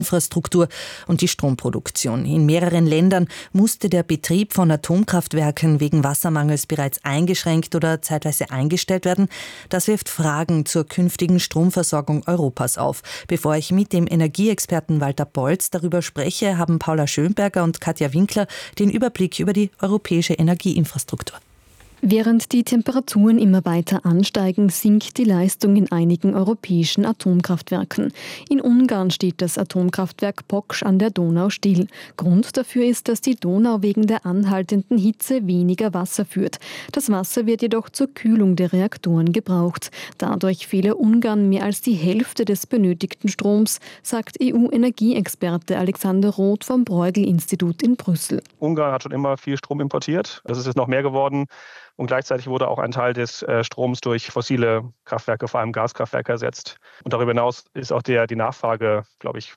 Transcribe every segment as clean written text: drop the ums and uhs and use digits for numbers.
Infrastruktur und die Stromproduktion. In mehreren Ländern musste der Betrieb von Atomkraftwerken wegen Wassermangels bereits eingeschränkt oder zeitweise eingestellt werden. Das wirft Fragen zur künftigen Stromversorgung Europas auf. Bevor ich mit dem Energieexperten Walter Bolz darüber spreche, haben Paula Schönberger und Katja Winkler den Überblick über die europäische Energieinfrastruktur. Während die Temperaturen immer weiter ansteigen, sinkt die Leistung in einigen europäischen Atomkraftwerken. In Ungarn steht das Atomkraftwerk Poksch an der Donau still. Grund dafür ist, dass die Donau wegen der anhaltenden Hitze weniger Wasser führt. Das Wasser wird jedoch zur Kühlung der Reaktoren gebraucht. Dadurch fehle Ungarn mehr als die Hälfte des benötigten Stroms, sagt EU-Energieexperte Alexander Roth vom Bruegel-Institut in Brüssel. Ungarn hat schon immer viel Strom importiert. Das ist jetzt noch mehr geworden. Und gleichzeitig wurde auch ein Teil des Stroms durch fossile Kraftwerke, vor allem Gaskraftwerke, ersetzt. Und darüber hinaus ist auch die Nachfrage, glaube ich,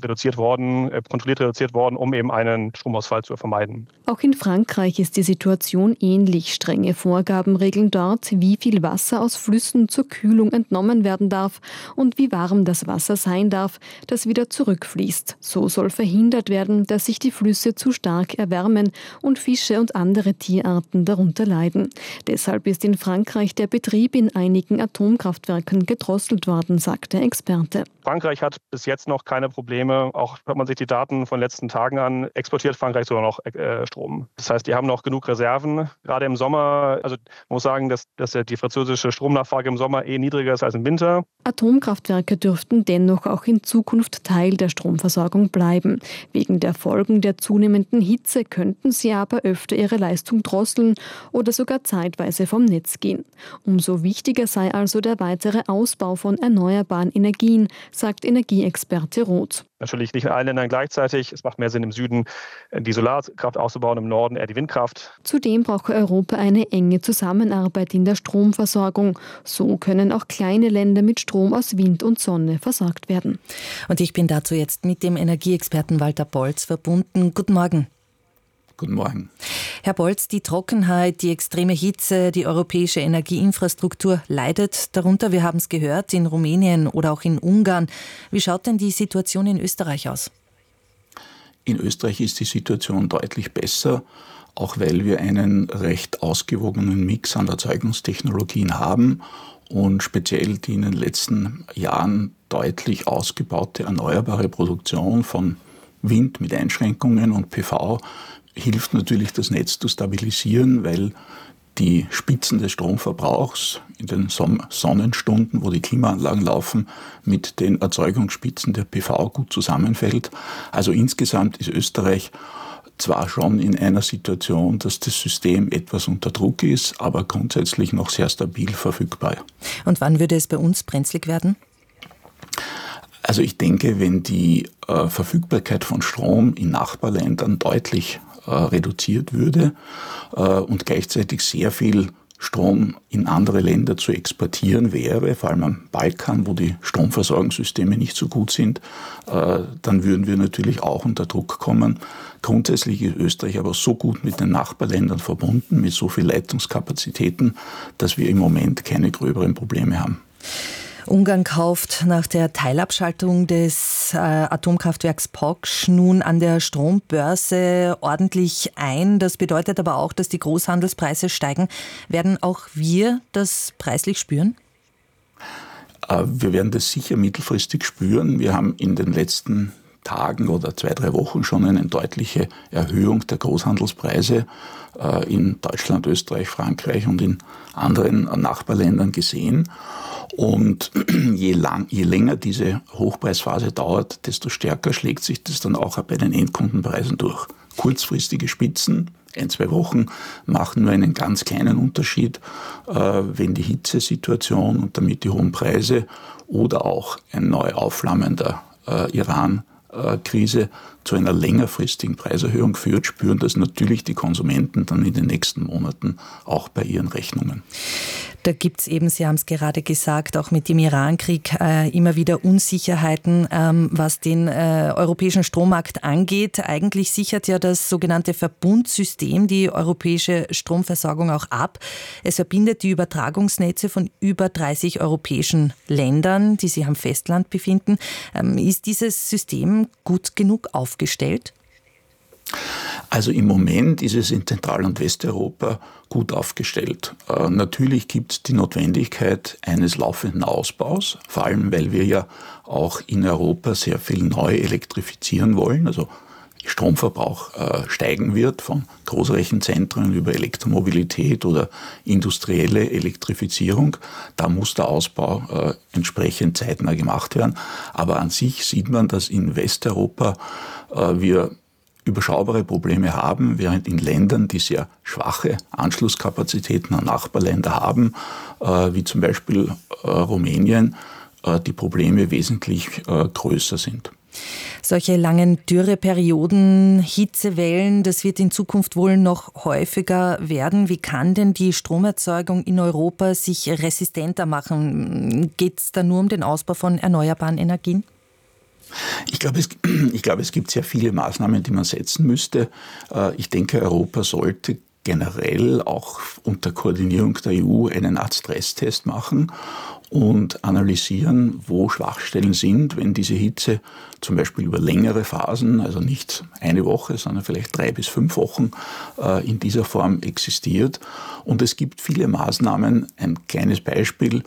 kontrolliert reduziert worden, um eben einen Stromausfall zu vermeiden. Auch in Frankreich ist die Situation ähnlich. Strenge Vorgaben regeln dort, wie viel Wasser aus Flüssen zur Kühlung entnommen werden darf und wie warm das Wasser sein darf, das wieder zurückfließt. So soll verhindert werden, dass sich die Flüsse zu stark erwärmen und Fische und andere Tierarten darunter leiden. Deshalb ist in Frankreich der Betrieb in einigen Atomkraftwerken gedrosselt worden, sagt der Experte. Frankreich hat bis jetzt noch keine Probleme. Auch hört man sich die Daten von den letzten Tagen an, exportiert Frankreich sogar noch Strom. Das heißt, die haben noch genug Reserven. Gerade im Sommer, also man muss sagen, dass die französische Stromnachfrage im Sommer niedriger ist als im Winter. Atomkraftwerke dürften dennoch auch in Zukunft Teil der Stromversorgung bleiben. Wegen der Folgen der zunehmenden Hitze könnten sie aber öfter ihre Leistung drosseln oder sogar zeitweise vom Netz gehen. Umso wichtiger sei also der weitere Ausbau von erneuerbaren Energien, sagt Energieexperte Roth. Natürlich nicht in allen Ländern gleichzeitig. Es macht mehr Sinn, im Süden die Solarkraft auszubauen, im Norden eher die Windkraft. Zudem braucht Europa eine enge Zusammenarbeit in der Stromversorgung. So können auch kleine Länder mit Strom aus Wind und Sonne versorgt werden. Und ich bin dazu jetzt mit dem Energieexperten Walter Bolz verbunden. Guten Morgen. Guten Morgen. Herr Bolz, die Trockenheit, die extreme Hitze, die europäische Energieinfrastruktur leidet darunter. Wir haben es gehört, in Rumänien oder auch in Ungarn. Wie schaut denn die Situation in Österreich aus? In Österreich ist die Situation deutlich besser, auch weil wir einen recht ausgewogenen Mix an Erzeugungstechnologien haben und speziell die in den letzten Jahren deutlich ausgebaute erneuerbare Produktion von Wind mit Einschränkungen und PV hilft natürlich, das Netz zu stabilisieren, weil die Spitzen des Stromverbrauchs in den Sonnenstunden, wo die Klimaanlagen laufen, mit den Erzeugungsspitzen der PV gut zusammenfällt. Also insgesamt ist Österreich zwar schon in einer Situation, dass das System etwas unter Druck ist, aber grundsätzlich noch sehr stabil verfügbar. Und wann würde es bei uns brenzlig werden? Also ich denke, wenn die Verfügbarkeit von Strom in Nachbarländern deutlich reduziert würde und gleichzeitig sehr viel Strom in andere Länder zu exportieren wäre, vor allem am Balkan, wo die Stromversorgungssysteme nicht so gut sind, dann würden wir natürlich auch unter Druck kommen. Grundsätzlich ist Österreich aber so gut mit den Nachbarländern verbunden, mit so viel Leitungskapazitäten, dass wir im Moment keine gröberen Probleme haben. Ungarn kauft nach der Teilabschaltung des Atomkraftwerks Poksch nun an der Strombörse ordentlich ein. Das bedeutet aber auch, dass die Großhandelspreise steigen. Werden auch wir das preislich spüren? Wir werden das sicher mittelfristig spüren. Wir haben in den letzten Tagen oder 2-3 Wochen schon eine deutliche Erhöhung der Großhandelspreise in Deutschland, Österreich, Frankreich und in anderen Nachbarländern gesehen. Und je länger diese Hochpreisphase dauert, desto stärker schlägt sich das dann auch bei den Endkundenpreisen durch. Kurzfristige Spitzen, 1-2 Wochen, machen nur einen ganz kleinen Unterschied, wenn die Hitzesituation und damit die hohen Preise oder auch ein neu aufflammender Iran-Krise zu einer längerfristigen Preiserhöhung führt, spüren das natürlich die Konsumenten dann in den nächsten Monaten auch bei ihren Rechnungen. Da gibt es eben, Sie haben es gerade gesagt, auch mit dem Irankrieg immer wieder Unsicherheiten, was den europäischen Strommarkt angeht. Eigentlich sichert ja das sogenannte Verbundsystem die europäische Stromversorgung auch ab. Es verbindet die Übertragungsnetze von über 30 europäischen Ländern, die sich am Festland befinden. Ist dieses System gut genug aufgestellt? Also im Moment ist es in Zentral- und Westeuropa gut aufgestellt. Natürlich gibt es die Notwendigkeit eines laufenden Ausbaus, vor allem weil wir ja auch in Europa sehr viel neu elektrifizieren wollen, also Stromverbrauch steigen wird von Großrechenzentren über Elektromobilität oder industrielle Elektrifizierung. Da muss der Ausbau entsprechend zeitnah gemacht werden. Aber an sich sieht man, dass in Westeuropa wir überschaubare Probleme haben, während in Ländern, die sehr schwache Anschlusskapazitäten an Nachbarländer haben, wie zum Beispiel Rumänien, die Probleme wesentlich größer sind. Solche langen Dürreperioden, Hitzewellen, das wird in Zukunft wohl noch häufiger werden. Wie kann denn die Stromerzeugung in Europa sich resistenter machen? Geht es da nur um den Ausbau von erneuerbaren Energien? Ich glaube, es gibt sehr viele Maßnahmen, die man setzen müsste. Ich denke, Europa sollte generell auch unter Koordinierung der EU eine Art Stresstest machen und analysieren, wo Schwachstellen sind, wenn diese Hitze zum Beispiel über längere Phasen, also nicht eine Woche, sondern vielleicht 3 bis 5 Wochen in dieser Form existiert. Und es gibt viele Maßnahmen. Ein kleines Beispiel,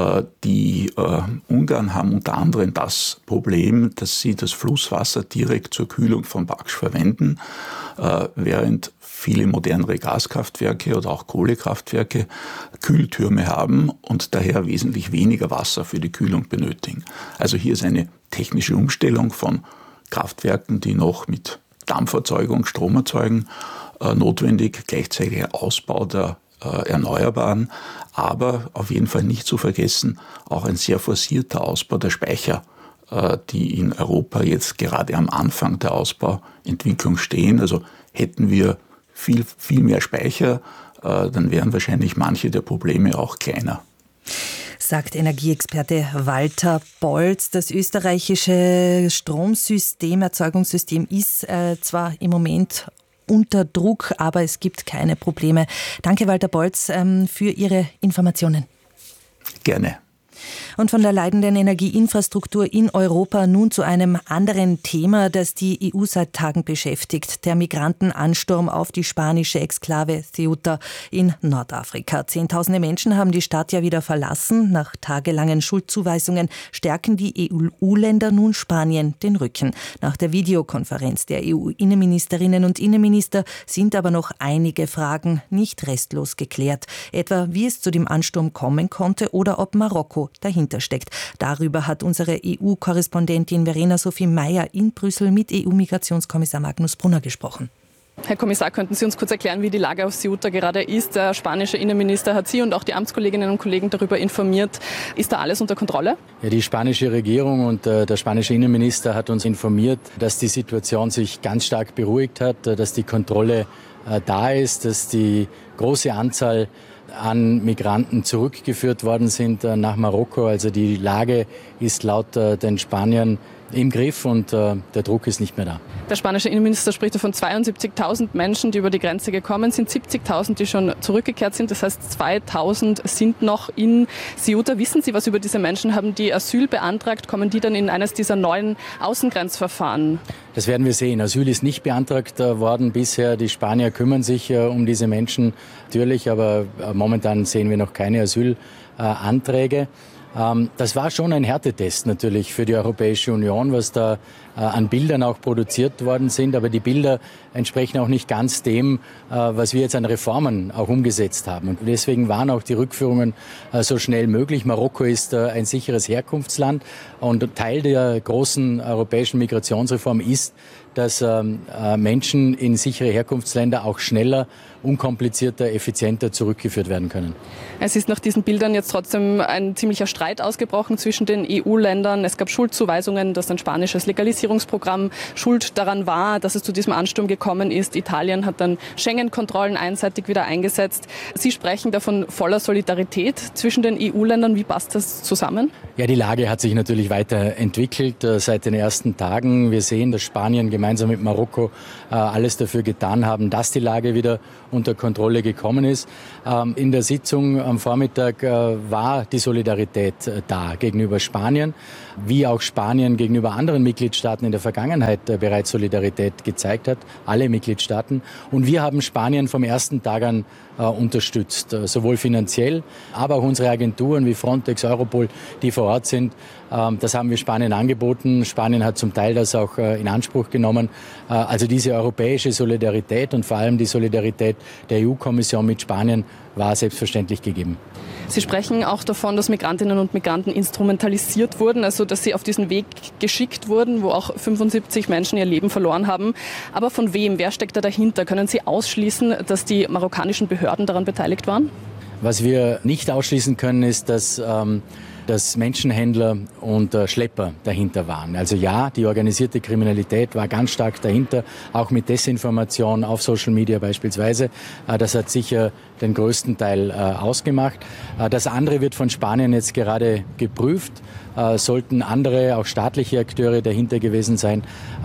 die Ungarn haben unter anderem das Problem, dass sie das Flusswasser direkt zur Kühlung von Baksch verwenden, während viele modernere Gaskraftwerke oder auch Kohlekraftwerke Kühltürme haben und daher wesentlich weniger Wasser für die Kühlung benötigen. Also hier ist eine technische Umstellung von Kraftwerken, die noch mit Dampferzeugung Strom erzeugen, notwendig, gleichzeitig Ausbau der Erneuerbaren, aber auf jeden Fall nicht zu vergessen, auch ein sehr forcierter Ausbau der Speicher, die in Europa jetzt gerade am Anfang der Ausbauentwicklung stehen. Also hätten wir viel mehr Speicher, dann wären wahrscheinlich manche der Probleme auch kleiner. Sagt Energieexperte Walter Bolz. Das österreichische Stromsystem, Erzeugungssystem ist zwar im Moment unter Druck, aber es gibt keine Probleme. Danke, Walter Bolz, für Ihre Informationen. Gerne. Und von der leidenden Energieinfrastruktur in Europa nun zu einem anderen Thema, das die EU seit Tagen beschäftigt. Der Migrantenansturm auf die spanische Exklave Ceuta in Nordafrika. Zehntausende Menschen haben die Stadt ja wieder verlassen. Nach tagelangen Schuldzuweisungen stärken die EU-Länder nun Spanien den Rücken. Nach der Videokonferenz der EU-Innenministerinnen und Innenminister sind aber noch einige Fragen nicht restlos geklärt. Etwa, wie es zu dem Ansturm kommen konnte oder ob Marokko dahinter steckt. Darüber hat unsere EU-Korrespondentin Verena Sophie Meyer in Brüssel mit EU-Migrationskommissar Magnus Brunner gesprochen. Herr Kommissar, könnten Sie uns kurz erklären, wie die Lage auf Ceuta gerade ist? Der spanische Innenminister hat Sie und auch die Amtskolleginnen und Kollegen darüber informiert. Ist da alles unter Kontrolle? Ja, die spanische Regierung und der spanische Innenminister hat uns informiert, dass die Situation sich ganz stark beruhigt hat, dass die Kontrolle da ist, dass die große Anzahl an Migranten zurückgeführt worden sind nach Marokko. Also die Lage ist laut den Spaniern im Griff und der Druck ist nicht mehr da. Der spanische Innenminister spricht von 72.000 Menschen, die über die Grenze gekommen sind, 70.000, die schon zurückgekehrt sind. Das heißt, 2.000 sind noch in Ceuta. Wissen Sie was über diese Menschen? Haben die Asyl beantragt? Kommen die dann in eines dieser neuen Außengrenzverfahren? Das werden wir sehen. Asyl ist nicht beantragt worden bisher. Die Spanier kümmern sich um diese Menschen natürlich, aber momentan sehen wir noch keine Asylanträge. Das war schon ein Härtetest natürlich für die Europäische Union, was da an Bildern auch produziert worden sind. Aber die Bilder entsprechen auch nicht ganz dem, was wir jetzt an Reformen auch umgesetzt haben. Und deswegen waren auch die Rückführungen so schnell möglich. Marokko ist ein sicheres Herkunftsland und Teil der großen europäischen Migrationsreform ist, dass Menschen in sichere Herkunftsländer auch schneller, unkomplizierter, effizienter zurückgeführt werden können. Es ist nach diesen Bildern jetzt trotzdem ein ziemlicher Streit ausgebrochen zwischen den EU-Ländern. Es gab Schuldzuweisungen, dass ein spanisches Legalisierungsverfahren Regierungsprogramm schuld daran war, dass es zu diesem Ansturm gekommen ist. Italien hat dann Schengen-Kontrollen einseitig wieder eingesetzt. Sie sprechen da von voller Solidarität zwischen den EU-Ländern. Wie passt das zusammen? Ja, die Lage hat sich natürlich weiterentwickelt seit den ersten Tagen. Wir sehen, dass Spanien gemeinsam mit Marokko alles dafür getan haben, dass die Lage wieder unter Kontrolle gekommen ist. In der Sitzung am Vormittag war die Solidarität da gegenüber Spanien, wie auch Spanien gegenüber anderen Mitgliedstaaten in der Vergangenheit bereits Solidarität gezeigt hat, alle Mitgliedstaaten. Und wir haben Spanien vom ersten Tag an unterstützt, sowohl finanziell, aber auch unsere Agenturen wie Frontex, Europol, die vor Ort sind. Das haben wir Spanien angeboten. Spanien hat zum Teil das auch in Anspruch genommen. Also diese europäische Solidarität und vor allem die Solidarität der EU-Kommission mit Spanien war selbstverständlich gegeben. Sie sprechen auch davon, dass Migrantinnen und Migranten instrumentalisiert wurden, also dass sie auf diesen Weg geschickt wurden, wo auch 75 Menschen ihr Leben verloren haben. Aber von wem? Wer steckt da dahinter? Können Sie ausschließen, dass die marokkanischen Behörden daran beteiligt waren? Was wir nicht ausschließen können, ist, dass Menschenhändler und Schlepper dahinter waren. Also ja, die organisierte Kriminalität war ganz stark dahinter, auch mit Desinformation auf Social Media beispielsweise. Das hat sicher den größten Teil ausgemacht. Das andere wird von Spanien jetzt gerade geprüft. Sollten andere, auch staatliche Akteure dahinter gewesen sein,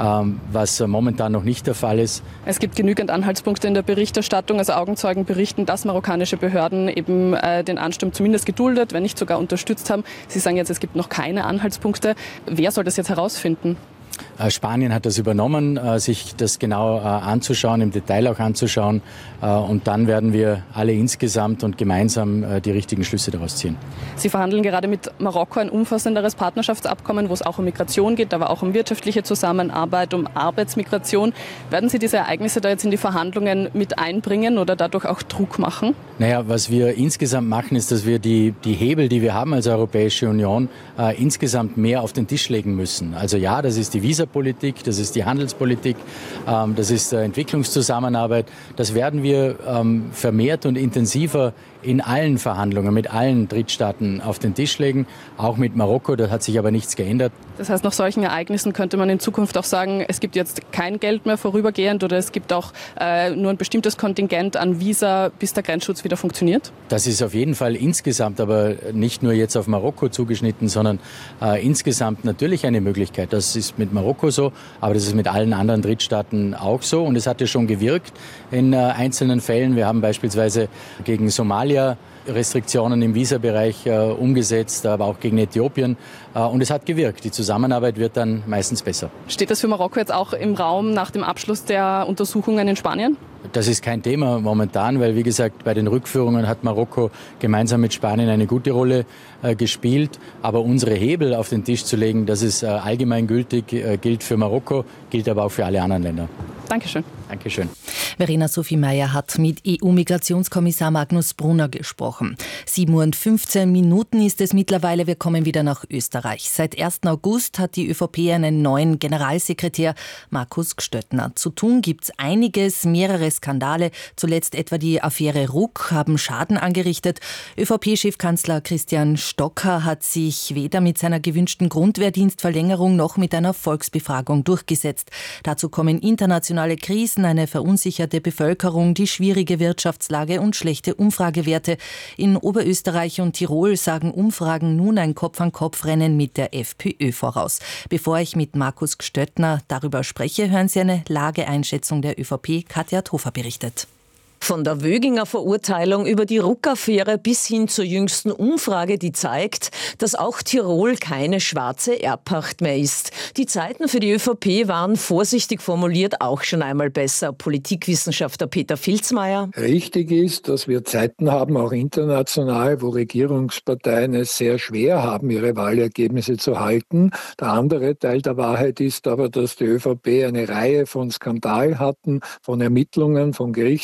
was momentan noch nicht der Fall ist. Es gibt genügend Anhaltspunkte in der Berichterstattung. Also Augenzeugen berichten, dass marokkanische Behörden eben den Ansturm zumindest geduldet, wenn nicht sogar unterstützt haben. Sie sagen jetzt, es gibt noch keine Anhaltspunkte. Wer soll das jetzt herausfinden? Spanien hat das übernommen, sich das genau anzuschauen, im Detail auch anzuschauen. Und dann werden wir alle insgesamt und gemeinsam die richtigen Schlüsse daraus ziehen. Sie verhandeln gerade mit Marokko ein umfassenderes Partnerschaftsabkommen, wo es auch um Migration geht, aber auch um wirtschaftliche Zusammenarbeit, um Arbeitsmigration. Werden Sie diese Ereignisse da jetzt in die Verhandlungen mit einbringen oder dadurch auch Druck machen? Naja, was wir insgesamt machen, ist, dass wir die Hebel, die wir haben als Europäische Union, insgesamt mehr auf den Tisch legen müssen. Also ja, das ist die Visapolitik, das ist die Handelspolitik, das ist Entwicklungszusammenarbeit. Das werden wir vermehrt und intensiver in allen Verhandlungen mit allen Drittstaaten auf den Tisch legen, auch mit Marokko. Da hat sich aber nichts geändert. Das heißt, nach solchen Ereignissen könnte man in Zukunft auch sagen, es gibt jetzt kein Geld mehr vorübergehend oder es gibt auch nur ein bestimmtes Kontingent an Visa, bis der Grenzschutz wieder funktioniert? Das ist auf jeden Fall insgesamt, aber nicht nur jetzt auf Marokko zugeschnitten, sondern insgesamt natürlich eine Möglichkeit. Das ist mit Marokko so, aber das ist mit allen anderen Drittstaaten auch so. Und es hat ja schon gewirkt in einzelnen Fällen. Wir haben beispielsweise gegen Somalia Restriktionen im Visabereich umgesetzt, aber auch gegen Äthiopien. Und es hat gewirkt. Die Zusammenarbeit wird dann meistens besser. Steht das für Marokko jetzt auch im Raum nach dem Abschluss der Untersuchungen in Spanien? Das ist kein Thema momentan, weil, wie gesagt, bei den Rückführungen hat Marokko gemeinsam mit Spanien eine gute Rolle gespielt. Aber unsere Hebel auf den Tisch zu legen, das ist allgemeingültig, gilt für Marokko, gilt aber auch für alle anderen Länder. Dankeschön. Dankeschön. Verena Sophie Meyer hat mit EU-Migrationskommissar Magnus Brunner gesprochen. 7:15 Uhr ist es mittlerweile. Wir kommen wieder nach Österreich. Seit 1. August hat die ÖVP einen neuen Generalsekretär, Markus Gstöttner. Zu tun gibt's einiges, mehrere Skandale. Zuletzt etwa die Affäre Ruck haben Schaden angerichtet. ÖVP-Chefkanzler Christian Stocker hat sich weder mit seiner gewünschten Grundwehrdienstverlängerung noch mit einer Volksbefragung durchgesetzt. Dazu kommen internationale Krisen, eine verunsicherte Bevölkerung, die schwierige Wirtschaftslage und schlechte Umfragewerte. In Oberösterreich und Tirol sagen Umfragen nun ein Kopf-an-Kopf-Rennen mit der FPÖ voraus. Bevor ich mit Markus Gstöttner darüber spreche, hören Sie eine Lageeinschätzung der ÖVP. Katja Thofer berichtet. Von der Wöginger Verurteilung über die Ruck-Affäre bis hin zur jüngsten Umfrage, die zeigt, dass auch Tirol keine schwarze Erbpacht mehr ist. Die Zeiten für die ÖVP waren vorsichtig formuliert auch schon einmal besser. Politikwissenschaftler Peter Filzmeier. Richtig ist, dass wir Zeiten haben, auch international, wo Regierungsparteien es sehr schwer haben, ihre Wahlergebnisse zu halten. Der andere Teil der Wahrheit ist aber, dass die ÖVP eine Reihe von Skandalen hatten, von Ermittlungen, von Gerichtsprozessen,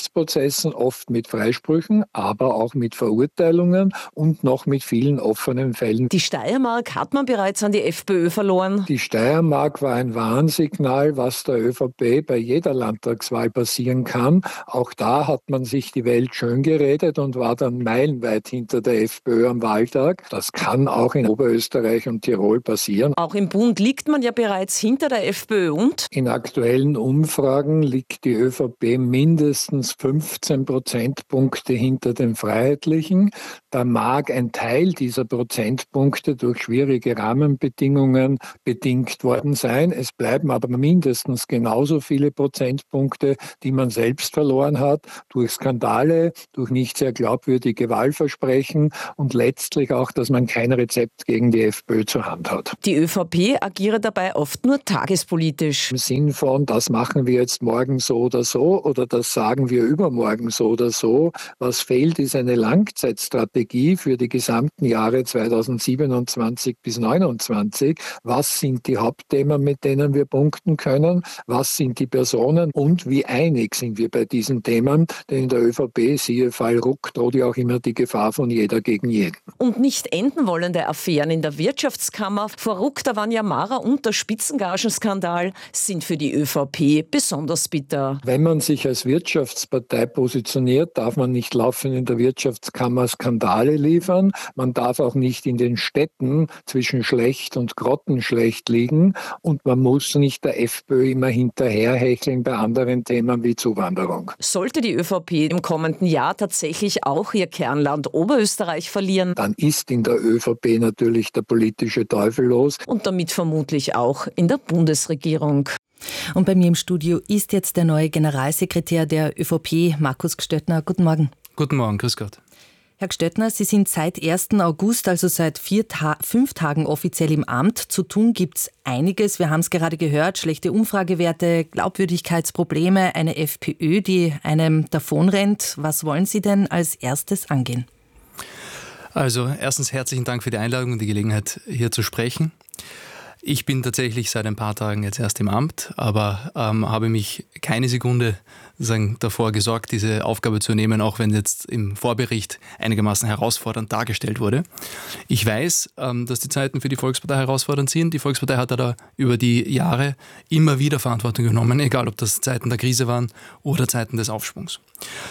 Prozessen, oft mit Freisprüchen, aber auch mit Verurteilungen und noch mit vielen offenen Fällen. Die Steiermark hat man bereits an die FPÖ verloren. Die Steiermark war ein Warnsignal, was der ÖVP bei jeder Landtagswahl passieren kann. Auch da hat man sich die Welt schön geredet und war dann meilenweit hinter der FPÖ am Wahltag. Das kann auch in Oberösterreich und Tirol passieren. Auch im Bund liegt man ja bereits hinter der FPÖ und? In aktuellen Umfragen liegt die ÖVP mindestens 15 Prozentpunkte hinter den Freiheitlichen. Da mag ein Teil dieser Prozentpunkte durch schwierige Rahmenbedingungen bedingt worden sein. Es bleiben aber mindestens genauso viele Prozentpunkte, die man selbst verloren hat, durch Skandale, durch nicht sehr glaubwürdige Wahlversprechen und letztlich auch, dass man kein Rezept gegen die FPÖ zur Hand hat. Die ÖVP agiere dabei oft nur tagespolitisch. Im Sinn von, das machen wir jetzt morgen so oder das sagen wir übermorgen so oder so. Was fehlt, ist eine Langzeitstrategie für die gesamten Jahre 2027 bis 2029. Was sind die Hauptthemen, mit denen wir punkten können? Was sind die Personen? Und wie einig sind wir bei diesen Themen? Denn in der ÖVP, siehe Fall Ruck, droht ja auch immer die Gefahr von jeder gegen jeden. Und nicht enden wollende Affären in der Wirtschaftskammer. Vor Ruck, da waren ja Mara und der Spitzengagenskandal, sind für die ÖVP besonders bitter. Wenn man sich als Wirtschaftspartei positioniert, darf man nicht laufend in der Wirtschaftskammer Skandale liefern. Man darf auch nicht in den Städten zwischen schlecht und grottenschlecht liegen. Und man muss nicht der FPÖ immer hinterherhecheln bei anderen Themen wie Zuwanderung. Sollte die ÖVP im kommenden Jahr tatsächlich auch ihr Kernland Oberösterreich verlieren, dann ist in der ÖVP natürlich der politische Teufel los. Und damit vermutlich auch in der Bundesregierung. Und bei mir im Studio ist jetzt der neue Generalsekretär der ÖVP, Markus Gstöttner. Guten Morgen. Guten Morgen, grüß Gott. Herr Gstöttner, Sie sind seit 1. August, also seit 5 Tagen offiziell im Amt. Zu tun gibt's einiges. Wir haben es gerade gehört, schlechte Umfragewerte, Glaubwürdigkeitsprobleme, eine FPÖ, die einem davonrennt. Was wollen Sie denn als erstes angehen? Also erstens herzlichen Dank für die Einladung und die Gelegenheit, hier zu sprechen. Ich bin tatsächlich seit ein paar Tagen jetzt erst im Amt, aber habe mich keine Sekunde davor gesorgt, diese Aufgabe zu nehmen, auch wenn jetzt im Vorbericht einigermaßen herausfordernd dargestellt wurde. Ich weiß, dass die Zeiten für die Volkspartei herausfordernd sind. Die Volkspartei hat da über die Jahre immer wieder Verantwortung genommen, egal ob das Zeiten der Krise waren oder Zeiten des Aufschwungs.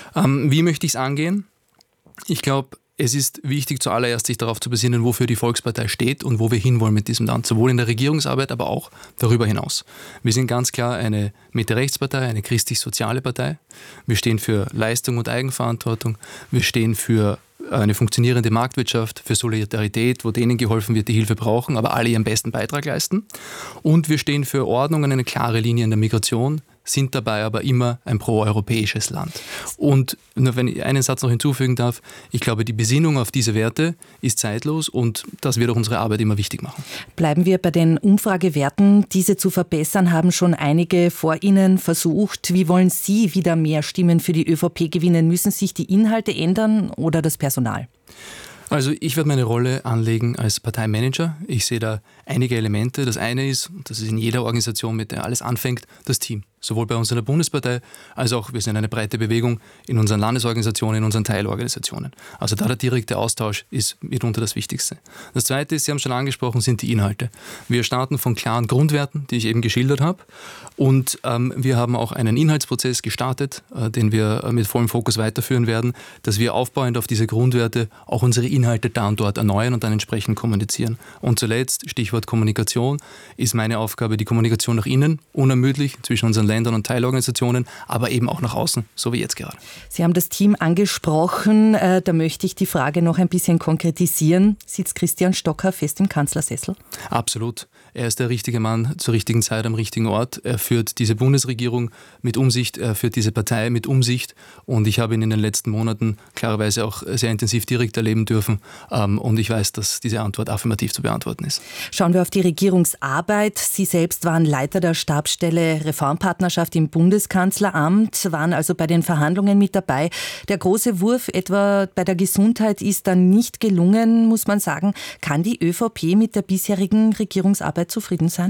Wie möchte ich es angehen? Ich glaube, es ist wichtig, zuallererst sich darauf zu besinnen, wofür die Volkspartei steht und wo wir hinwollen mit diesem Land, sowohl in der Regierungsarbeit, aber auch darüber hinaus. Wir sind ganz klar eine Mitte-Rechts-Partei, eine christlich-soziale Partei. Wir stehen für Leistung und Eigenverantwortung. Wir stehen für eine funktionierende Marktwirtschaft, für Solidarität, wo denen geholfen wird, die Hilfe brauchen, aber alle ihren besten Beitrag leisten. Und wir stehen für Ordnung und eine klare Linie in der Migration, sind dabei aber immer ein proeuropäisches Land. Und nur wenn ich einen Satz noch hinzufügen darf, ich glaube, die Besinnung auf diese Werte ist zeitlos und das wird auch unsere Arbeit immer wichtig machen. Bleiben wir bei den Umfragewerten. Diese zu verbessern haben schon einige vor Ihnen versucht. Wie wollen Sie wieder mehr Stimmen für die ÖVP gewinnen? Müssen sich die Inhalte ändern oder das Personal? Also ich werde meine Rolle anlegen als Parteimanager. Ich sehe da einige Elemente. Das eine ist, und das ist in jeder Organisation, mit der alles anfängt, das Team. Sowohl bei uns in der Bundespartei, als auch, wir sind eine breite Bewegung, in unseren Landesorganisationen, in unseren Teilorganisationen. Also da der direkte Austausch ist mitunter das Wichtigste. Das Zweite ist, Sie haben schon angesprochen, sind die Inhalte. Wir starten von klaren Grundwerten, die ich eben geschildert habe. Und wir haben auch einen Inhaltsprozess gestartet, den wir mit vollem Fokus weiterführen werden, dass wir aufbauend auf diese Grundwerte auch unsere Inhalte da und dort erneuern und dann entsprechend kommunizieren. Und zuletzt, Stichwort Kommunikation, ist meine Aufgabe die Kommunikation nach innen, unermüdlich zwischen unseren Ländern und Teilorganisationen, aber eben auch nach außen, so wie jetzt gerade. Sie haben das Team angesprochen, da möchte ich die Frage noch ein bisschen konkretisieren. Sitzt Christian Stocker fest im Kanzlersessel? Absolut. Er ist der richtige Mann zur richtigen Zeit am richtigen Ort. Er führt diese Bundesregierung mit Umsicht, er führt diese Partei mit Umsicht und ich habe ihn in den letzten Monaten klarerweise auch sehr intensiv direkt erleben dürfen und ich weiß, dass diese Antwort affirmativ zu beantworten ist. Schauen wir auf die Regierungsarbeit. Sie selbst waren Leiter der Stabsstelle Reformpartnerschaft im Bundeskanzleramt, waren also bei den Verhandlungen mit dabei. Der große Wurf etwa bei der Gesundheit ist dann nicht gelungen, muss man sagen. Kann die ÖVP mit der bisherigen Regierungsarbeit zufrieden sein?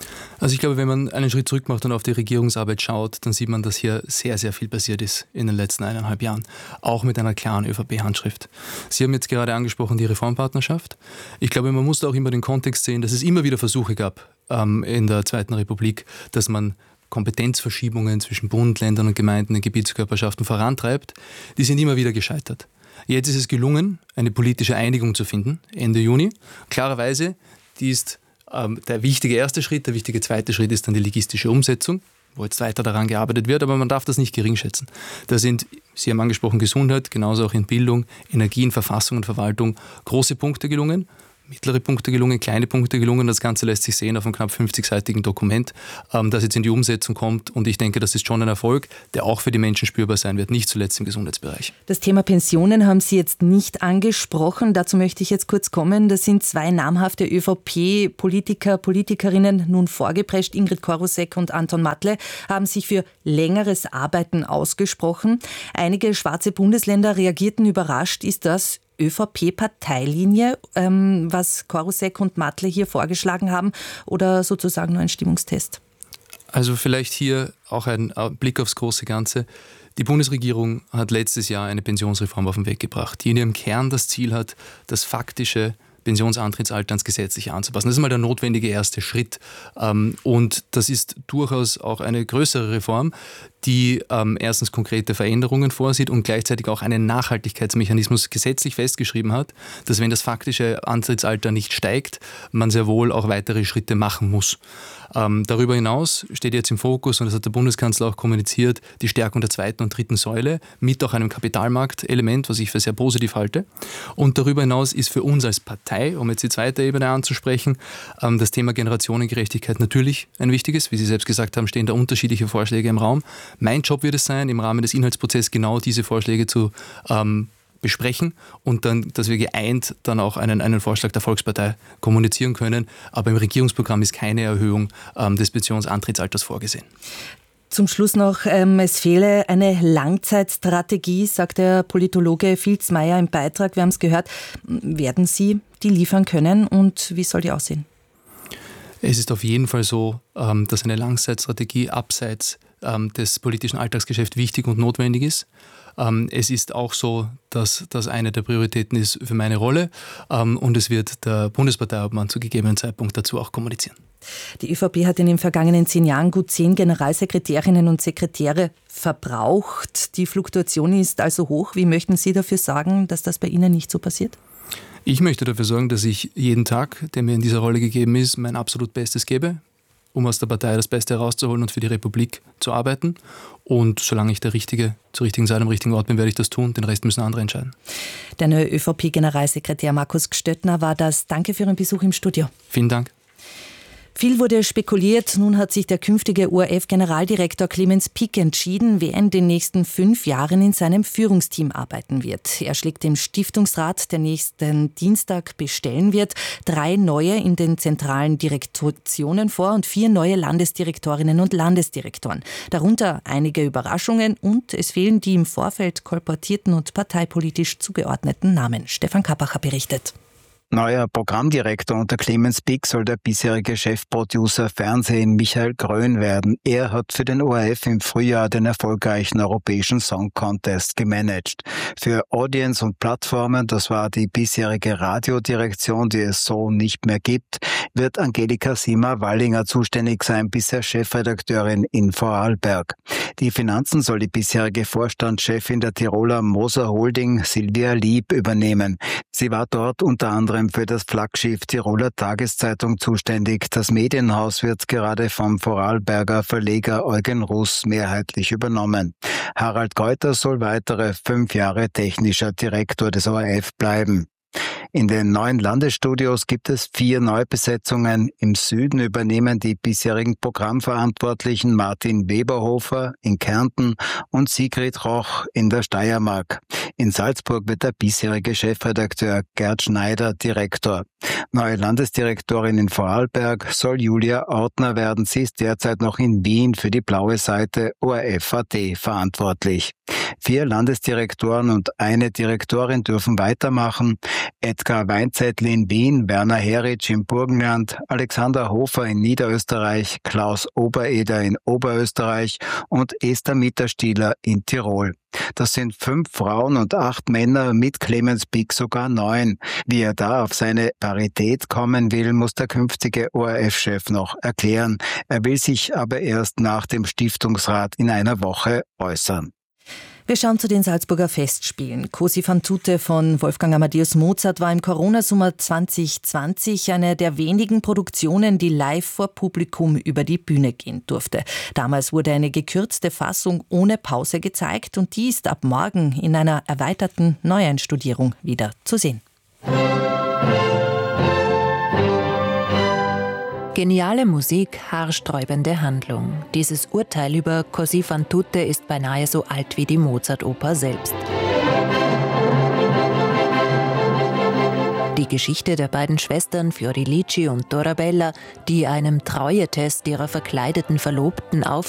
Also ich glaube, wenn man einen Schritt zurück macht und auf die Regierungsarbeit schaut, dann sieht man, dass hier sehr, sehr viel passiert ist in den letzten 1,5 Jahren. Auch mit einer klaren ÖVP-Handschrift. Sie haben jetzt gerade angesprochen die Reformpartnerschaft. Ich glaube, man muss da auch immer den Kontext sehen, dass es immer wieder Versuche gab in der Zweiten Republik, dass man Kompetenzverschiebungen zwischen Bund, Ländern und Gemeinden in Gebietskörperschaften vorantreibt. Die sind immer wieder gescheitert. Jetzt ist es gelungen, eine politische Einigung zu finden, Ende Juni. Klarerweise, die ist der wichtige erste Schritt, der wichtige zweite Schritt ist dann die logistische Umsetzung, wo jetzt weiter daran gearbeitet wird, aber man darf das nicht geringschätzen. Da sind, Sie haben angesprochen, Gesundheit, genauso auch in Bildung, Energie, in Verfassung und Verwaltung große Punkte gelungen, mittlere Punkte gelungen, kleine Punkte gelungen. Das Ganze lässt sich sehen auf einem knapp 50-seitigen Dokument, das jetzt in die Umsetzung kommt. Und ich denke, das ist schon ein Erfolg, der auch für die Menschen spürbar sein wird, nicht zuletzt im Gesundheitsbereich. Das Thema Pensionen haben Sie jetzt nicht angesprochen. Dazu möchte ich jetzt kurz kommen. Da sind 2 namhafte ÖVP-Politiker, Politikerinnen nun vorgeprescht. Ingrid Korusek und Anton Matle haben sich für längeres Arbeiten ausgesprochen. Einige schwarze Bundesländer reagierten überrascht. Ist das ÖVP-Parteilinie, was Korusek und Matle hier vorgeschlagen haben, oder sozusagen nur ein Stimmungstest? Also vielleicht hier auch ein Blick aufs große Ganze. Die Bundesregierung hat letztes Jahr eine Pensionsreform auf den Weg gebracht, die in ihrem Kern das Ziel hat, das faktische Pensionsantrittsalter ans Gesetzliche anzupassen. Das ist mal der notwendige erste Schritt. Und das ist durchaus auch eine größere Reform, die erstens konkrete Veränderungen vorsieht und gleichzeitig auch einen Nachhaltigkeitsmechanismus gesetzlich festgeschrieben hat, dass wenn das faktische Antrittsalter nicht steigt, man sehr wohl auch weitere Schritte machen muss. Darüber hinaus steht jetzt im Fokus, und das hat der Bundeskanzler auch kommuniziert, die Stärkung der 2. und 3. Säule mit auch einem Kapitalmarktelement, was ich für sehr positiv halte. Und darüber hinaus ist für uns als Partei, um jetzt die zweite Ebene anzusprechen, das Thema Generationengerechtigkeit natürlich ein wichtiges. Wie Sie selbst gesagt haben, stehen da unterschiedliche Vorschläge im Raum. Mein Job wird es sein, im Rahmen des Inhaltsprozesses genau diese Vorschläge zu besprechen und dann, dass wir geeint dann auch einen Vorschlag der Volkspartei kommunizieren können. Aber im Regierungsprogramm ist keine Erhöhung des Pensionsantrittsalters vorgesehen. Zum Schluss noch, es fehle eine Langzeitstrategie, sagt der Politologe Filzmeier im Beitrag. Wir haben es gehört. Werden Sie die liefern können und wie soll die aussehen? Es ist auf jeden Fall so, dass eine Langzeitstrategie abseits des politischen Alltagsgeschäfts wichtig und notwendig ist. Es ist auch so, dass das eine der Prioritäten ist für meine Rolle und es wird der Bundesparteiobmann zu gegebenen Zeitpunkt dazu auch kommunizieren. Die ÖVP hat in den vergangenen 10 Jahren gut 10 Generalsekretärinnen und Sekretäre verbraucht. Die Fluktuation ist also hoch. Wie möchten Sie dafür sorgen, dass das bei Ihnen nicht so passiert? Ich möchte dafür sorgen, dass ich jeden Tag, der mir in dieser Rolle gegeben ist, mein absolut Bestes gebe, um aus der Partei das Beste herauszuholen und für die Republik zu arbeiten. Und solange ich der Richtige zur richtigen Zeit am richtigen Ort bin, werde ich das tun. Den Rest müssen andere entscheiden. Der neue ÖVP-Generalsekretär Markus Gstöttner war das. Danke für Ihren Besuch im Studio. Vielen Dank. Viel wurde spekuliert. Nun hat sich der künftige ORF-Generaldirektor Clemens Pick entschieden, wer in den nächsten 5 Jahren in seinem Führungsteam arbeiten wird. Er schlägt dem Stiftungsrat, der nächsten Dienstag bestellen wird, 3 neue in den zentralen Direktionen vor und 4 neue Landesdirektorinnen und Landesdirektoren. Darunter einige Überraschungen und es fehlen die im Vorfeld kolportierten und parteipolitisch zugeordneten Namen. Stefan Kappacher berichtet. Neuer Programmdirektor unter Clemens Pick soll der bisherige Chefproducer Fernsehen Michael Grön werden. Er hat für den ORF im Frühjahr den erfolgreichen Europäischen Song Contest gemanagt. Für Audience und Plattformen, das war die bisherige Radiodirektion, die es so nicht mehr gibt, wird Angelika Sima-Wallinger zuständig sein, bisher Chefredakteurin in Vorarlberg. Die Finanzen soll die bisherige Vorstandschefin der Tiroler Moser Holding Silvia Lieb übernehmen. Sie war dort unter anderem für das Flaggschiff Tiroler Tageszeitung zuständig. Das Medienhaus wird gerade vom Vorarlberger Verleger Eugen Russ mehrheitlich übernommen. Harald Geuter soll weitere 5 Jahre technischer Direktor des ORF bleiben. In den neuen Landesstudios gibt es 4 Neubesetzungen. Im Süden übernehmen die bisherigen Programmverantwortlichen Martin Weberhofer in Kärnten und Sigrid Roch in der Steiermark. In Salzburg wird der bisherige Chefredakteur Gerd Schneider Direktor. Neue Landesdirektorin in Vorarlberg soll Julia Ortner werden. Sie ist derzeit noch in Wien für die blaue Seite ORF.at verantwortlich. 4 Landesdirektoren und eine Direktorin dürfen weitermachen. Ed Edgar Weinzettel in Wien, Werner Heritsch im Burgenland, Alexander Hofer in Niederösterreich, Klaus Obereder in Oberösterreich und Esther Mitterstieler in Tirol. Das sind 5 Frauen und 8 Männer, mit Clemens Pick sogar 9. Wie er da auf seine Parität kommen will, muss der künftige ORF-Chef noch erklären. Er will sich aber erst nach dem Stiftungsrat in einer Woche äußern. Wir schauen zu den Salzburger Festspielen. Cosi fan tutte von Wolfgang Amadeus Mozart war im Corona-Sommer 2020 eine der wenigen Produktionen, die live vor Publikum über die Bühne gehen durfte. Damals wurde eine gekürzte Fassung ohne Pause gezeigt und die ist ab morgen in einer erweiterten Neueinstudierung wieder zu sehen. Geniale Musik, haarsträubende Handlung. Dieses Urteil über Cosi fan tutte ist beinahe so alt wie die Mozart-Oper selbst. Die Geschichte der beiden Schwestern Fiordilici und Dorabella, die einem Treuetest ihrer verkleideten Verlobten auf